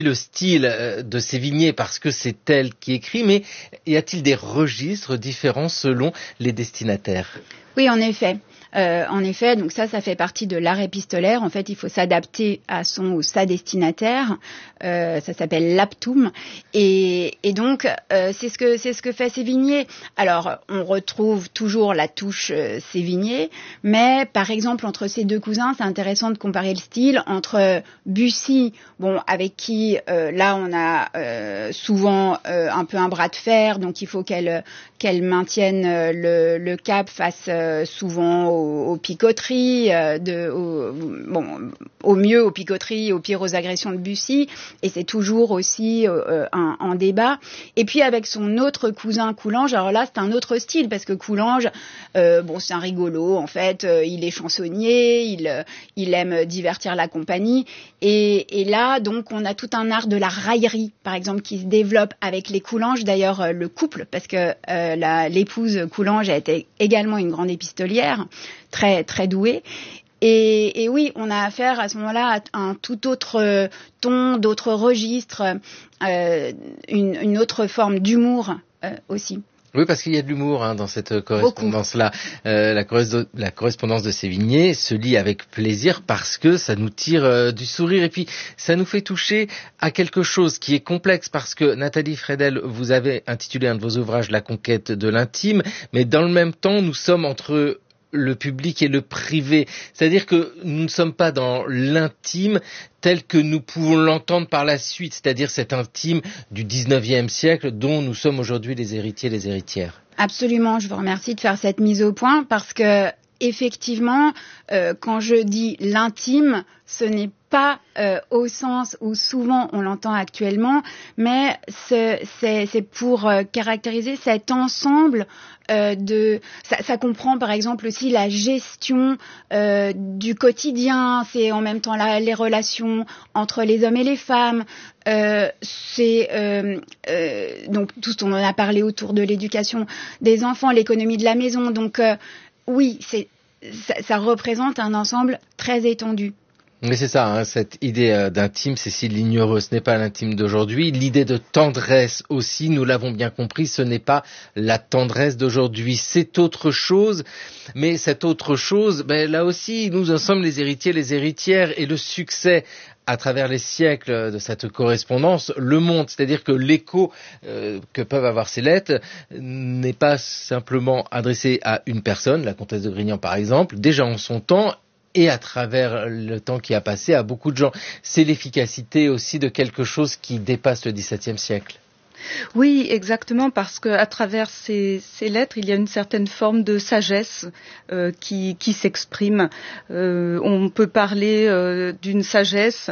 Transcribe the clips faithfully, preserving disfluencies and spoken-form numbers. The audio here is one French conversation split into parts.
le style de Sévigné parce que c'est elle qui écrit, mais y a-t-il des registres différents selon les destinataires ? Oui, en effet. Euh, en effet, donc ça, ça fait partie de l'art épistolaire. En fait, il faut s'adapter à son ou sa destinataire. Euh, ça s'appelle l'aptum. Et, et donc, euh, c'est ce que c'est ce que fait Sévigné. Alors, on retrouve toujours la touche euh, Sévigné, mais par exemple entre ces deux cousins, c'est intéressant de comparer le style entre Bussy, bon, avec qui euh, là on a euh, souvent euh, un peu un bras de fer, donc il faut qu'elle qu'elle maintienne le, le cap face euh, souvent aux, aux picoteries, euh, de, au, bon, au mieux aux picoteries, au pire aux agressions de Bussy, et c'est toujours aussi euh, un, un débat. Et puis avec son autre cousin Coulanges, alors là c'est un autre style, parce que Coulanges, euh, bon c'est un rigolo, en fait, euh, il est chansonnier, il, euh, il aime divertir la compagnie, et, et là donc on a tout un art de la raillerie, par exemple, qui se développe avec les Coulanges, d'ailleurs euh, le couple, parce que euh, La, l'épouse Coulanges a été également une grande épistolière, très très douée. Et, et oui, on a affaire à ce moment-là à un tout autre ton, d'autres registres, euh, une, une autre forme d'humour euh, aussi. Oui, parce qu'il y a de l'humour hein, dans cette correspondance-là. Euh, la, corres- la correspondance de Sévigné se lit avec plaisir parce que ça nous tire euh, du sourire et puis ça nous fait toucher à quelque chose qui est complexe parce que Nathalie Fredel, vous avez intitulé un de vos ouvrages La conquête de l'intime, mais dans le même temps, nous sommes entre le public et le privé. C'est-à-dire que nous ne sommes pas dans l'intime tel que nous pouvons l'entendre par la suite, c'est-à-dire cet intime du dix-neuvième siècle dont nous sommes aujourd'hui les héritiers et les héritières. Absolument, je vous remercie de faire cette mise au point parce que effectivement, euh, quand je dis l'intime, ce n'est pas euh, au sens où souvent on l'entend actuellement, mais c'est, c'est, c'est pour euh, caractériser cet ensemble euh, de... Ça, ça comprend par exemple aussi la gestion euh, du quotidien, c'est en même temps la, les relations entre les hommes et les femmes, euh, c'est euh, euh, donc tout ce dont on a parlé autour de l'éducation des enfants, l'économie de la maison, donc euh, oui, c'est, ça, ça représente un ensemble très étendu. Mais c'est ça, hein, cette idée euh, d'intime, Cécile Lignereux, ce n'est pas l'intime d'aujourd'hui. L'idée de tendresse aussi, nous l'avons bien compris, ce n'est pas la tendresse d'aujourd'hui. C'est autre chose, mais cette autre chose, ben, là aussi, nous en sommes les héritiers, les héritières, et le succès à travers les siècles de cette correspondance le montre. C'est-à-dire que l'écho euh, que peuvent avoir ces lettres n'est pas simplement adressé à une personne, la comtesse de Grignan par exemple, déjà en son temps, et à travers le temps qui a passé à beaucoup de gens. C'est l'efficacité aussi de quelque chose qui dépasse le dix-septième siècle. Oui, exactement, parce que à travers ces, ces lettres, il y a une certaine forme de sagesse euh, qui, qui s'exprime. Euh, on peut parler euh, d'une sagesse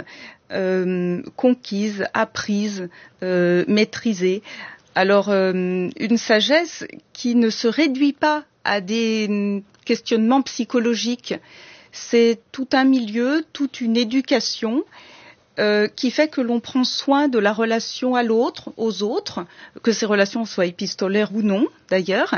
euh, conquise, apprise, euh, maîtrisée. Alors, euh, une sagesse qui ne se réduit pas à des questionnements psychologiques. C'est tout un milieu, toute une éducation euh, qui fait que l'on prend soin de la relation à l'autre, aux autres, que ces relations soient épistolaires ou non, d'ailleurs.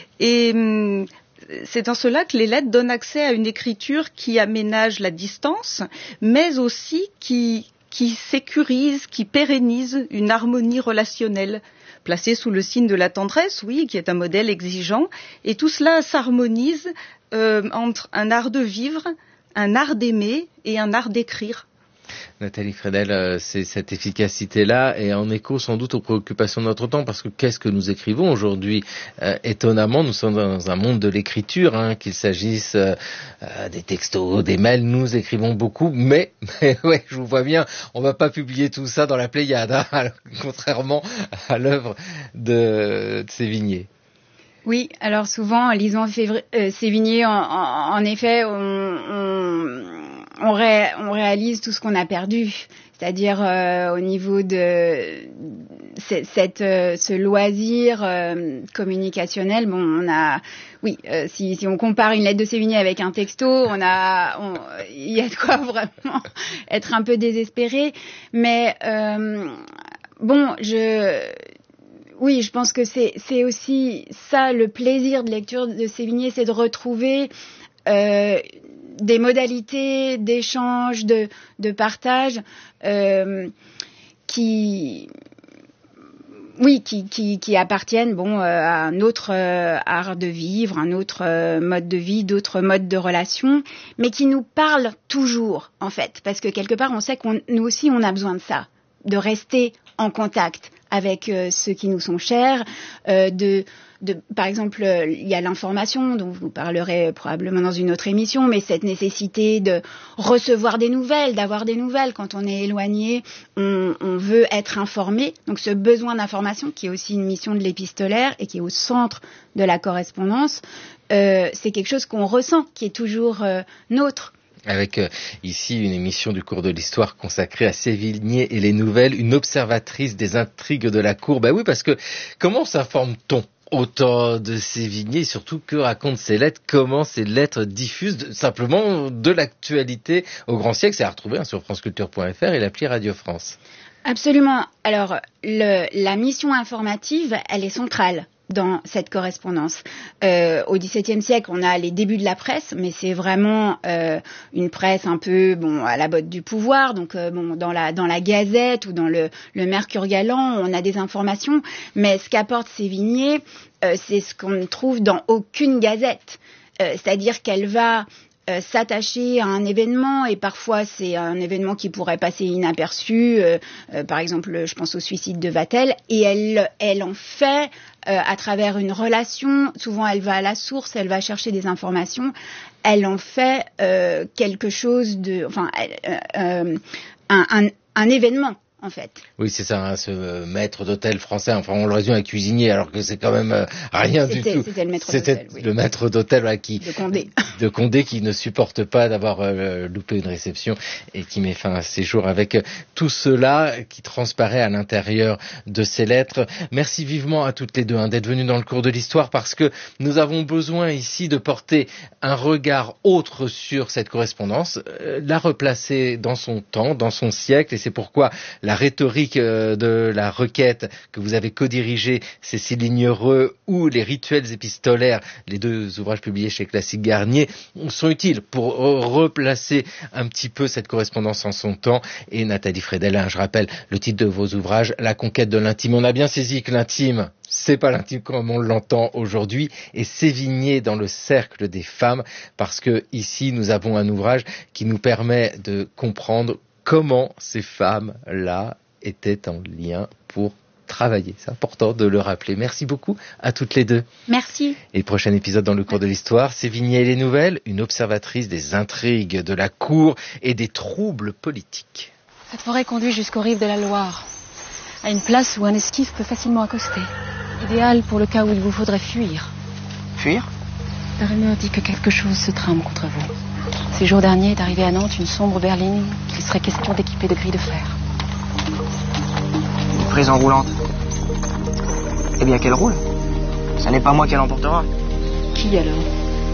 Et hum, c'est dans cela que les lettres donnent accès à une écriture qui aménage la distance, mais aussi qui, qui sécurise, qui pérennise une harmonie relationnelle, placée sous le signe de la tendresse, oui, qui est un modèle exigeant. Et tout cela s'harmonise Euh, entre un art de vivre, un art d'aimer et un art d'écrire. Nathalie Fredel, euh, c'est cette efficacité-là et en écho sans doute aux préoccupations de notre temps, parce que qu'est-ce que nous écrivons aujourd'hui euh, étonnamment, nous sommes dans un monde de l'écriture, hein, qu'il s'agisse euh, euh, des textos, des mails, nous écrivons beaucoup, mais, mais ouais, je vous vois bien, on va pas publier tout ça dans la Pléiade, hein, contrairement à l'œuvre de, de Sévigné. Oui, alors souvent, en lisant euh, Sévigné, en, en, en effet, on, on, on, ré, on réalise tout ce qu'on a perdu. C'est-à-dire euh, au niveau de cette, euh, ce loisir euh, communicationnel, bon, on a, oui, euh, si, si on compare une lettre de Sévigné avec un texto, on a, on, il y a de quoi vraiment être un peu désespéré. Mais euh, bon, je Oui, je pense que c'est, c'est aussi ça le plaisir de lecture de Sévigné, c'est de retrouver euh, des modalités d'échange, de, de partage euh, qui Oui, qui, qui, qui appartiennent bon, euh, à un autre euh, art de vivre, un autre euh, mode de vie, d'autres modes de relation, mais qui nous parlent toujours, en fait. Parce que quelque part, on sait qu'on nous aussi, on a besoin de ça, de rester en contact avec euh, ceux qui nous sont chers, euh, de... De, par exemple, euh, il y a l'information dont vous parlerez probablement dans une autre émission, mais cette nécessité de recevoir des nouvelles, d'avoir des nouvelles quand on est éloigné, on, on veut être informé. Donc ce besoin d'information qui est aussi une mission de l'épistolaire et qui est au centre de la correspondance, euh, c'est quelque chose qu'on ressent, qui est toujours euh, nôtre. Avec euh, ici une émission du cours de l'histoire consacrée à Sévigné et les nouvelles, une observatrice des intrigues de la cour. Ben oui, parce que comment s'informe-t-on autant de Sévigné, et surtout que racontent ces lettres, comment ces lettres diffusent de, simplement de l'actualité au grand siècle. C'est à retrouver hein, sur franceculture point f r et l'appli Radio France. Absolument. Alors, le, la mission informative, elle est centrale dans cette correspondance. Euh, au XVIIe siècle, on a les débuts de la presse, mais c'est vraiment euh, une presse un peu bon à la botte du pouvoir. Donc euh, bon dans la dans la Gazette ou dans le, le Mercure Galant, on a des informations. Mais ce qu'apporte Sévigné, euh, c'est ce qu'on ne trouve dans aucune gazette. Euh, c'est-à-dire qu'elle va Euh, s'attacher à un événement, et parfois c'est un événement qui pourrait passer inaperçu, euh, euh, par exemple je pense au suicide de Vatel, et elle, elle en fait euh, à travers une relation, souvent elle va à la source, elle va chercher des informations, elle en fait euh, quelque chose de, enfin euh, euh, un, un, un événement en fait. Oui, c'est ça, hein, ce maître d'hôtel français, enfin on le résume à cuisinier, alors que c'est quand même euh, rien c'était, du tout. C'était le maître c'était d'hôtel, oui. le maître d'hôtel voilà, qui, de Condé. de Condé qui ne supporte pas d'avoir euh, loupé une réception et qui met fin à ses jours avec euh, tout cela qui transparaît à l'intérieur de ces lettres. Merci vivement à toutes les deux hein, d'être venues dans le cours de l'histoire, parce que nous avons besoin ici de porter un regard autre sur cette correspondance, euh, la replacer dans son temps, dans son siècle, et c'est pourquoi la La rhétorique de la requête que vous avez co-dirigée, Cécile Lignereux, ou les rituels épistolaires, les deux ouvrages publiés chez Classique Garnier, sont utiles pour replacer un petit peu cette correspondance en son temps. Et Nathalie Frédel, je rappelle le titre de vos ouvrages, La conquête de l'intime. On a bien saisi que l'intime, c'est pas l'intime comme on l'entend aujourd'hui, et Sévigné dans le cercle des femmes, parce que ici nous avons un ouvrage qui nous permet de comprendre comment ces femmes-là étaient en lien pour travailler. C'est important de le rappeler. Merci beaucoup à toutes les deux. Merci. Et prochain épisode dans le cours de l'histoire, Sévigné et les nouvelles, une observatrice des intrigues de la cour et des troubles politiques. Cette forêt conduit jusqu'aux rives de la Loire, à une place où un esquif peut facilement accoster. Idéal pour le cas où il vous faudrait fuir. Fuir ? La rumeur dit que quelque chose se trame contre vous. Ces jours derniers est arrivée à Nantes une sombre berline qu'il serait question d'équiper de grilles de fer. Une prison roulante. Eh bien, qu'elle roule. Ça n'est pas moi qui l'emportera. Qui alors ?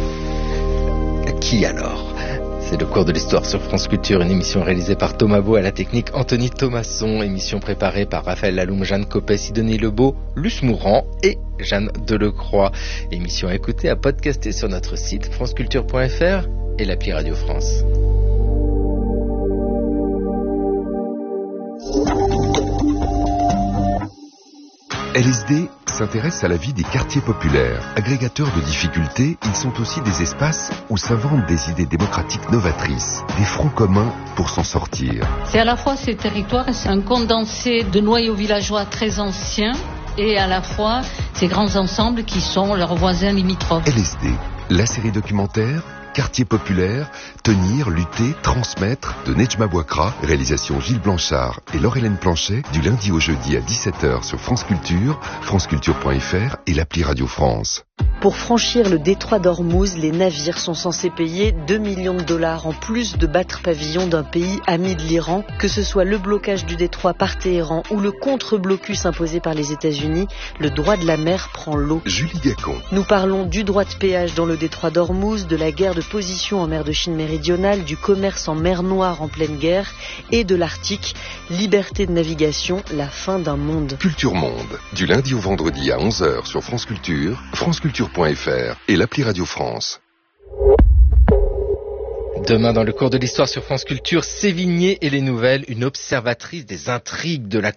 Qui alors ? C'est le cours de l'histoire sur France Culture, une émission réalisée par Thomas Beau, à la technique Anthony Thomasson, émission préparée par Raphaël Laloum, Jeanne Copet, Sidonie Lebeau, Luce Mourant et Jeanne Delecroix. Émission à écouter, à podcaster sur notre site franceculture point f r et l'appli Radio France. L S D s'intéresse à la vie des quartiers populaires. Agrégateurs de difficultés, ils sont aussi des espaces où s'inventent des idées démocratiques novatrices, des fronts communs pour s'en sortir. C'est à la fois ces territoires, c'est un condensé de noyaux villageois très anciens, et à la fois ces grands ensembles qui sont leurs voisins limitrophes. L S D, la série documentaire Quartier populaire, tenir, lutter, transmettre, de Nejma Bouakra, réalisation Gilles Blanchard et Laure-Hélène Planchet, du lundi au jeudi à dix-sept heures sur France Culture, franceculture point f r et l'appli Radio France. Pour franchir le détroit d'Ormuz, les navires sont censés payer deux millions de dollars en plus de battre pavillon d'un pays ami de l'Iran. Que ce soit le blocage du détroit par Téhéran ou le contre-blocus imposé par les États-Unis, le droit de la mer prend l'eau. Julie Gacon. Nous parlons du droit de péage dans le détroit d'Ormuz, de la guerre de position en mer de Chine méridionale, du commerce en mer Noire en pleine guerre et de l'Arctique. Liberté de navigation, la fin d'un monde. Culture Monde, du lundi au vendredi à onze heures sur France Culture, franceculture point f r et l'appli Radio France. Demain, dans le cours de l'histoire sur France Culture, Sévigné et les nouvelles, une observatrice des intrigues de la